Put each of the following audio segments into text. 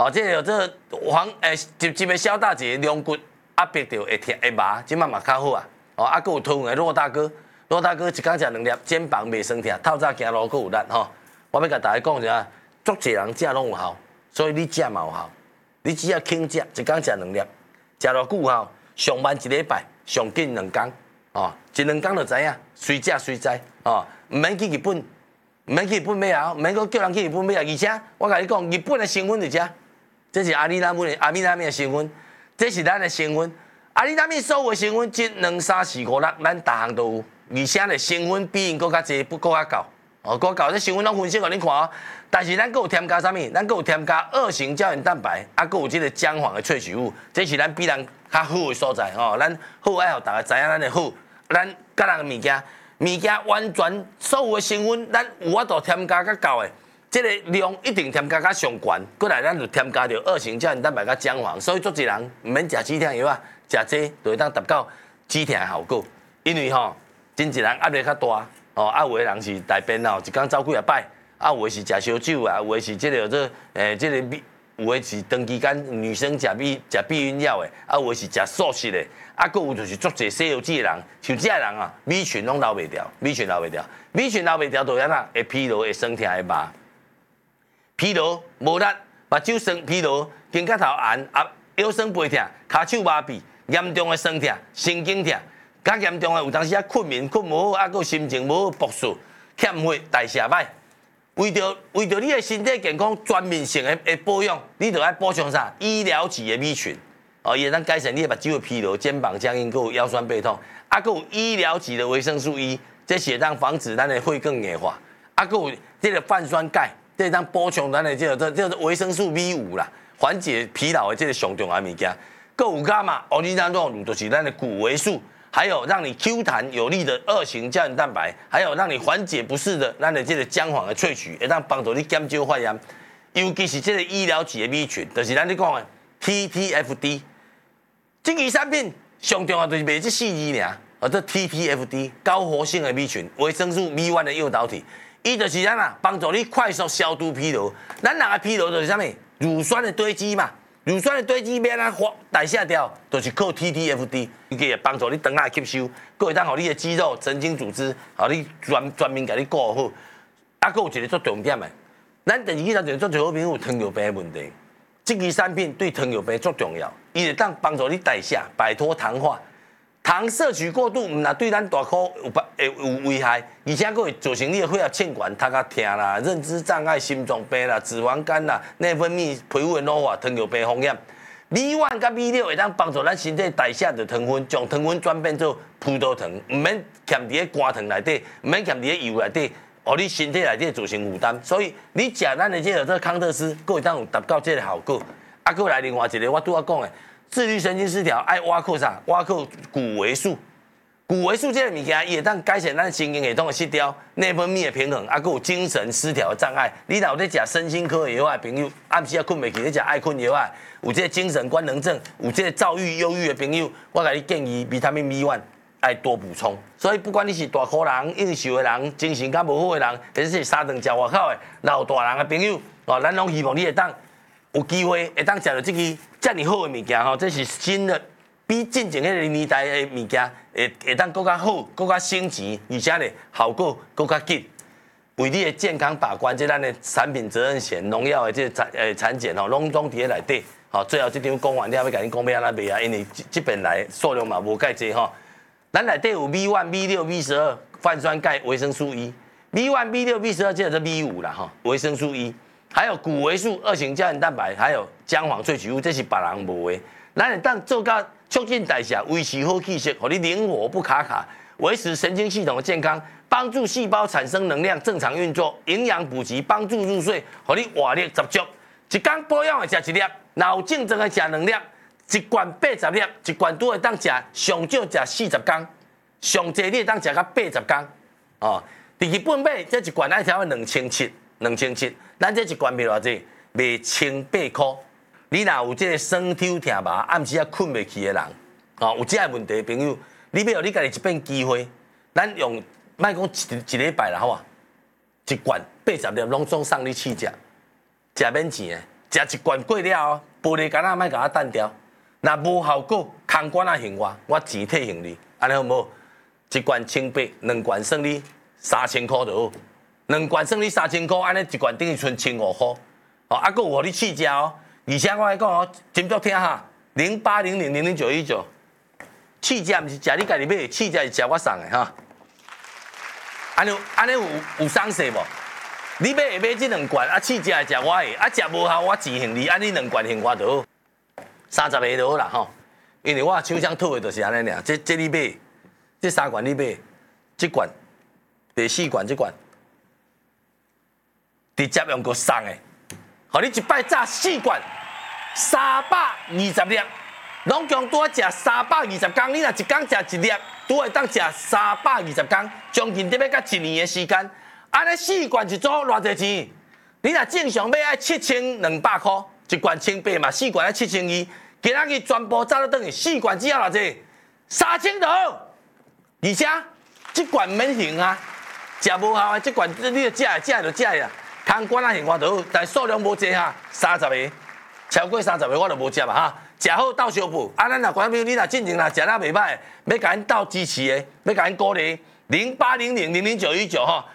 哦，这有这一个小大姐两骨压迫到会麻，即嘛较好啊。哦，还有推的骆大哥，骆大哥一工食2粒，肩膀袂酸痛，透早行路阁有力吼。我要甲大家讲一下，足侪人食拢有效，所以你食嘛有效。你只要轻食，一工食2粒，食偌久有效？上慢1礼拜，上紧2工。哦，1-2工就知影，随食随知。哦，毋免去日本，毋免去日本买啊，毋免阁叫人去日本买啊。而且我甲你讲，日本的成分伫遮，这是阿里那米的成分，这是咱的成分。阿里那米所有的成分，1、2、3、4、5、6，咱逐项都有，而且咧成分比因阁较济，阁较高。哦，阁高，这成分拢分析互恁看哦。但是咱阁有添加啥物？咱阁有添加2型胶原蛋白，啊，阁有这个姜黄的萃取物，这是咱比人较好的所在哦。咱好爱互大家知影咱的好，咱甲人的物件完全所有的成分，咱有法度添加较够的，这个量一定添加较上悬。过来咱就添加着2型胶原蛋白甲姜黄，所以足侪人毋免食止痛药啊，食这就会当达到止痛的效果。因为吼，真侪人压力较大。哦，啊，有的人是大便哦，一工走几啊摆，啊，有的是食烧酒啊，有的是这个这个有的是长期间女生食避孕药的，啊，有的是食素食的，啊，佫有就是足侪西药剂的人，像这人啊，米群拢留袂掉，米群留袂掉，就安那会疲劳、会酸痛、会麻，疲劳无力，目睭酸疲劳，肩胛头红，啊，腰酸背痛，骹手麻痹，严重的酸痛，神经痛。较严重的有当时啊困眠困无好，啊，佮心情无好，毒素欠血，代谢歹。为着你的身体健康全面性的保养，你就要补充啥？医疗级的米群，哦，伊会当改善你的目睭的疲劳、肩膀僵硬，佮有腰酸背痛。啊，佮有医疗级的维生素 E， 这是会当防止咱的血更硬化。啊，佮有这个泛酸钙，这当补充咱的这个维生素 B5啦，缓解疲劳的这个上重要物件。佮有伽马欧利丹酪乳，就是咱的谷维素。还有让你 Q 弹有力的2型胶原蛋白，还有让你缓解不适的咱的这个姜黄的萃取，会当帮助你减少发炎。尤其是这个医疗级的米群，就是咱咧讲的 TTFD。这支产品上重要就是卖这4字尔，这 TTFD 高活性的米群，维生素 B1 的诱导体，伊就是咱啊帮助你快速消除疲劳。咱人的疲劳就是啥物？乳酸的堆积嘛。乳酸的堆积要安怎代谢掉，就是靠 TTFD， 伊个会帮助你肠仔吸收，佮会当互你的肌肉、神经组织，互你全面甲你顾好。啊，佮有一个最重点的，咱第二期就做好朋友有糖尿病的问题，这支产品对糖尿病足重要，伊会当帮助你代谢，摆脱糖化。糖摄取过度，毋但对咱大脑有危害，而且佫会造成你的血压欠悬、头壳痛啦、认知障碍、心脏病啦、脂肪肝啦、内分泌、皮肤的老化、糖尿病风险。B1 甲 B6会当帮助咱身体代谢的糖分，将糖分转变做葡萄糖，毋免欠伫咧肝糖内底，毋免欠伫咧油内底，互你身体内底造成负担。所以你食咱的这个康特斯，佫会当有达到这个效果。啊，佫来另外一个我拄仔讲的。自律神经失调爱挖靠啥？挖靠谷维素。谷维素这个物件，伊会当改善咱神经系统的失调、内分泌的平衡，啊，佮有精神失调的障碍。你若有咧食身心科的药的朋友，暗时啊困袂去咧食爱困药啊，有这个精神官能症、有这个躁郁、忧郁的朋友，我甲你建议维他命 B1 爱多补充。所以不管你是大颗人、应酬的人、精神较无好的人，或者是三顿食外口的老大人的朋友，哦，咱拢希望你会当。有机会会当食到这支遮尔好的物件吼，这是新的，比进前迄个年代的物件会当更较好、更较升级，而且咧效果更较紧。为你的健康把关，即咱的产品责任险、农药的这产检吼，拢总伫咧内底。吼，最后这张讲完了，要甲恁讲要安怎卖啊？因为这边来数量嘛无介济吼。咱内底有 B1、B6、B12、泛酸钙、维生素 E。B1、B6、B12，这个是 B5啦吼，维生素 E。还有谷维素、2型胶原蛋白，还有姜黄萃取物，这是别人无的。咱会当做到促进代谢，维持好气血，让你灵活不卡，维持神经系统的健康，帮助细胞产生能量，正常运作，营养补给，帮助入睡，让你活力十足。一天保养的食1粒，有正常的食2粒，一罐80粒，一罐都会当食上少食40天，上济你会当食到80天。哦，伫日本买这一罐爱条2700，咱这一罐卖偌济？卖1800块。你若有这个酸痛痛麻，暗时啊困袂去的人，哦，有这个问题的朋友，你要互你家己一遍机会，咱用莫讲一礼拜啦，好啊，一罐80粒拢送你去食，食免钱的， 食一罐过了后，玻璃杆仔莫甲我单掉，若无效果，空罐仔还我钱退还你，安尼好无？一罐1,800，两罐算你3000块就好，两罐算你3000块，安尼一罐等于剩1500块。哦，啊，佫有互你试食哦，而且我来讲哦，真足听哈，0800000919，试食毋是食你家己买，试食是食我送的哈。安尼有送势无？你买会买这两罐，啊，试食会食我的，啊，食无效我钱还你，安尼两罐还我就好，30个就好啦吼。因为我厂商套的就是安尼尔，这你买，这3罐你买，这罐第4罐这罐，直接用个送的。互你一摆炸4罐，320粒，拢共拄啊食320工。你若一工食1粒，拄会当食320工，将近得要到1年的时间。安尼4罐一组偌济钱？你若正常买爱7200块，一罐1,800嘛，4罐爱7200。今仔日全部炸到转去，4罐只要偌济？3000就好。而且这罐免行啊，食无效的这罐你就食就食啊。空罐仔现我就好，但数量无济哈，30个，超过30个我就无接啊哈。食好斗相补，啊，咱若观众朋友你若进前若食得袂歹，要甲因斗支持的，要甲因鼓励，0800000919吼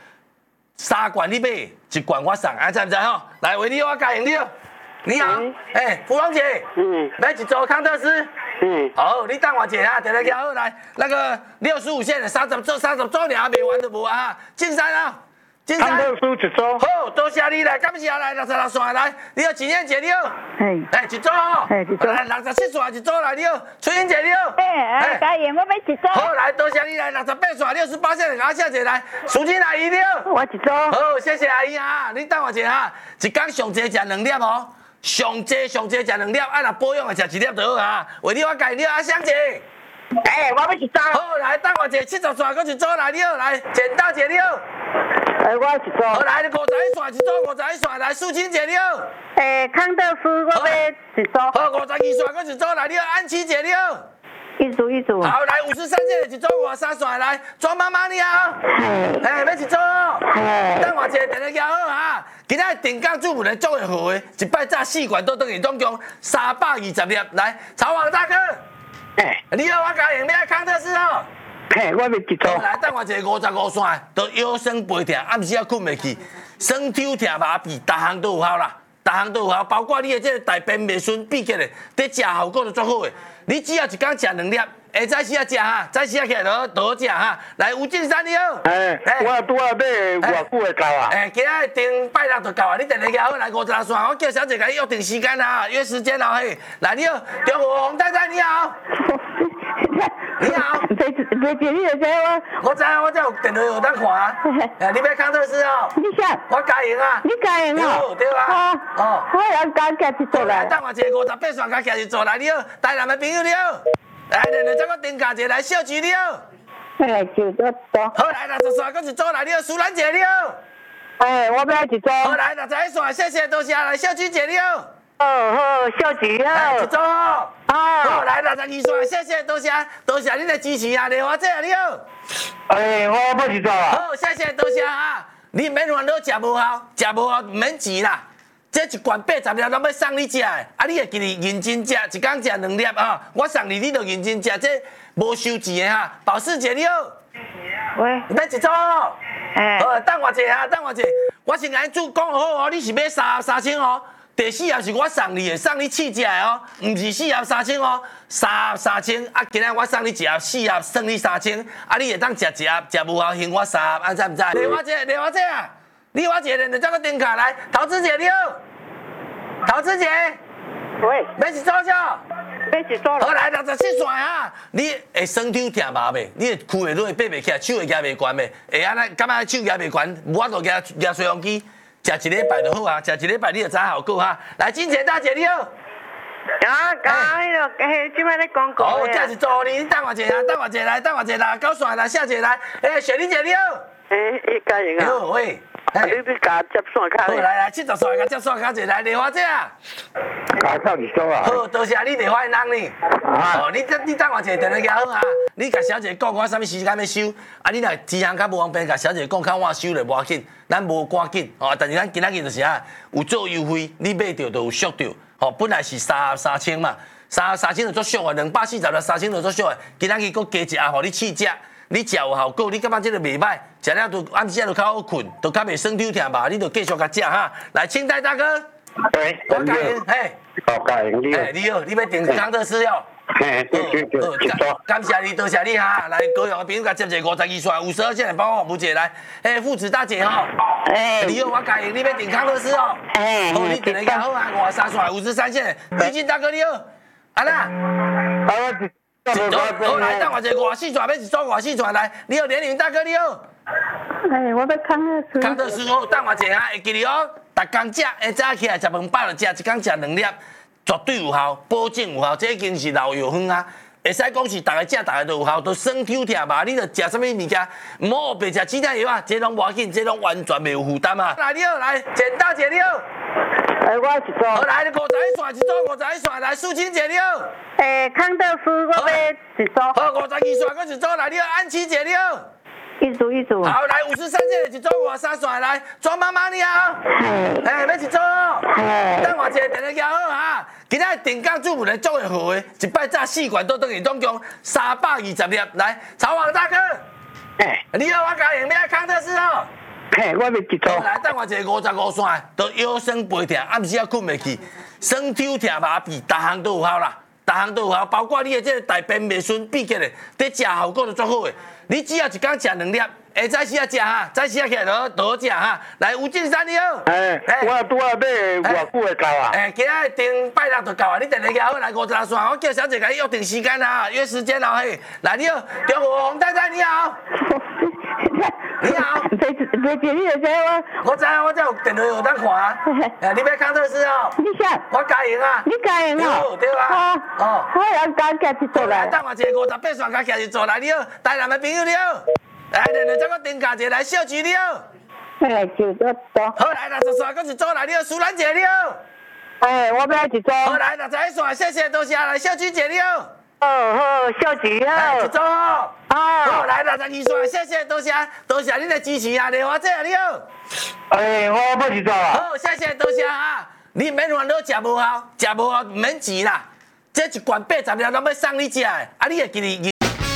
，3罐你买，1罐我送，知唔知吼？来，为你我加赢你哦。你好，芙蓉姐，买一组康特斯。好，你等我一下，等下交好来，那个65线的30组尔未完就无啊，进山啊。 康特斯一组。 好，多谢你来，感谢来66线来，你好，景燕姐你好，一组哦， 一组， 来67线一组来你好，春英姐你好， 嘉颖我买一组。 好，来多谢你来68线68线的，谢谢来，淑清阿姨你好， 我一组。 好，谢谢阿姨哈，你等我一下哈，一工上济食2粒哦，上济食2粒，啊若保养的食1粒就好哈，为你我介你阿香姐。 我要一组。 好，来等我一下70线搁一组来你好，来剪刀姐你好。 我一组。 好，来51线一组51线来，淑清姐你好。 康特斯我买一组。 好，52线搁一组来，你好，安琪姐你好。 一组。 好，来53线的一组53线来，庄妈妈你好。要一组。等我一下，等下交好哈。今仔定岗主妇来做会好的，一摆炸4罐都等于总共320粒。来，曹王大哥。你好，我嘉颖，要康特斯哦。 我买一组。 来，等我一下55线，都腰酸背痛，暗时也困袂去，酸抽痛麻痹，逐项都有效啦，逐项都有效，包括你的这个大便袂顺闭结的，伫食效果就足好的。你只要一工食2粒，下早时啊食哈，早时啊起来就好食哈。来，吴敬山你好。 我拄啊买偌久会到啊？ 今仔定拜六就到啊，你等下交好来56线，我叫小姐甲你约定时间啊，约时间哦嘿。来，你好，中国洪太太你好。你好， 姐姐你就知我知啊，我这有电脑有当看啊。你要康特斯哦？ 你想？ 我嘉颖啊。 你嘉颖哦？ 对啊。 我要加一组来。 等我一下58线加一组来，你好，台南的朋友你好。来，再个定价一下来，小菊你好。 就多。 好，来60线搁一组来，你好，苏兰姐你好。 我买一组。 好，来61线，谢谢多谢来，小菊姐你好。 好，小菊好。 一组哦。好，来62线，谢谢多谢你的支持啊，莲花姐你好。 我买一组啊。 好，谢谢多谢啊，你免烦恼食无效，唔免钱啦。这一罐80粒拢要送你食的，啊，你会记得认真食，一工食2粒啊。我送你，你就认真食，这无收钱的哈。保时捷你好。 喂。 要一组哦。好，等我一下，我先甲你讲好哦，你是买3000哦。第4盒是我送你的，送你试食的哦，唔是4盒3000哦，3000啊，今仔我送你1盒4盒，算你3000，啊，你会当食1盒，食无效还我3盒，知唔知？莲花姐啊，你我一个人就这个定卡来，陶子姐你好，陶子姐， 喂， 要一组少？ 买一组。 好来67线啊，你会酸痛痛麻袂？你会躯会软，爬袂起来，手会举袂悬袂？会安尼，感觉手举袂悬，我就举吹风机。食1礼拜就好啊，食1礼拜你就知效果哈。来，金钱大姐你好。 即摆咧广告。 好，这是助你，等我一下，来，9线来，下姐来，雪莉姐你好。 嘉颖啊。 好，喂。 你甲接线卡。 好，来，70线甲接线卡一来，莲花姐啊。 搞到一组啊。 好，多谢你电话人呢。哦，你等我一下电话好啊。你甲小姐讲我啥物时间要收，啊，你若之前较无方便，甲小姐讲较晚收咧无要紧，咱无赶紧哦。但是咱今仔日就是啊，有做优惠，你买着就有俗着。哦，本来是三千嘛，三千就足俗啊，240了，3000就足俗啊。今仔日佫加一下，互你试食。你食有效果，你感觉这个袂歹，食了就暗时都较好困，都较袂酸痛疼吧？你就继续甲食哈。来，清代大哥， 对， 我教你，嘿， 好，教你。 你好，你要订康特斯哦。 嘿，对， 感谢你，多谢你哈。来，高雄的朋友甲接者52线52线来帮我服务者来。嘿，父子大姐吼，你好，我教你，你要订康特斯哦。好，你订个好啊，53线53线，李进大哥你好，安娜。好，来，等我一个54转，要一组54转来。你好，连云大哥，你好。 我要康乐斯。 康特斯好，等我一下，会记哩哦。逐工食，早起来食饭饱就食，一工食2粒，绝对有效，保证有效。这已经是老药方啊，会使讲是逐个食，逐个都有效，都酸痛疼吧？你着食啥物物件？唔好白食止疼药啊，这拢无要紧，这拢完全袂有负担啊。来，你好，来，简大姐你好。 我一组。 好，来，51线一组51线，来，素清姐你好。 康乐斯我要一组。 好，52线搁一组，来，你好，安琪姐你好。 一组。 好，来53线一组53线来，庄妈妈你好。要一组哦。等我一个电话好哈。今仔定岗主妇来做会好的，一摆炸4罐都等于总共320粒。来，曹王大哥。你好，我教你要康特斯哦。 嘿，我要一组。 来，等我一个55线，都腰酸背痛，暗时也困袂去，酸痛疼麻痹，逐项都有效啦。逐项都有效，包括你的这个大便袂顺闭结的，在食效果就足好的。你只要一工食2粒，下早时啊食哈，早时啊起来就好食哈。来，吴进山你好。 我拄啊买偌久会到啊？ 今仔订拜六就到啊，你电话好来56线，我叫小姐甲你约定时间啊，约时间哦嘿。来，你好，中国洪太太你好。你好。 别接你就知我知啊，我这有电话有当看啊。你要康特斯哦？ 你想？ 我加赢啊。 你加赢啊？ 对啊。 我要加一组来。 等我一个58线加加一组来，你好，台南的朋友你好。来，再个定价一来，小菊你好。 就这组。 好来，60线搁一组来，你好，苏兰姐你好。 我要一组。 好来，61线，谢谢多谢，来，小菊姐你好。 好，小菊好。 一组哦。好来，62线，谢谢多谢你的支持啊，莲花姐你好。 我要一组啊。 好，谢谢多谢啊，你免烦恼，食无效，唔免钱啦。这一罐80粒，拢要送你食的，啊，你会记哩。